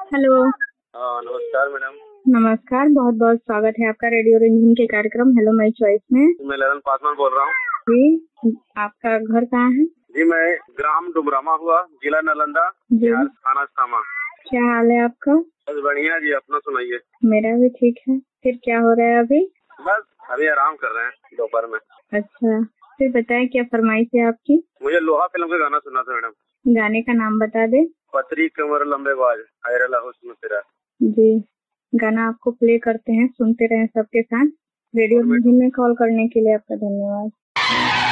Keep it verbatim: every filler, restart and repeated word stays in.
Hello. हाँ, नमस्कार madam. नमस्कार, बहुत बहुत स्वागत है आपका रेडियो रिंगजिंग के कार्यक्रम हेलो माय चॉइस में। मैं ललन पासवान बोल रहा हूँ। जी, आपका घर कहाँ है? जी, मैं ग्राम डुमरामा हुआ, जिला नालंदा, बिहार, थाना सामा। क्या हाल है आपका? बस बढ़िया जी, अपना सुनाइए। मेरा भी ठीक है। फिर क्या हो रहा है अभी? बस अभी आराम कर रहे हैं दोपहर में। अच्छा, फिर बताएं क्या फरमाइश है आपकी? मुझे लोहा फिल्म का गाना सुनना था मैडम। गाने का नाम बता दे। पतरी कमर लंबे बाज आयरला हुस्न तेरा। जी, गाना आपको प्ले करते हैं, सुनते रहें सबके साथ। रेडियो रिंगजिंग में कॉल करने के लिए आपका धन्यवाद।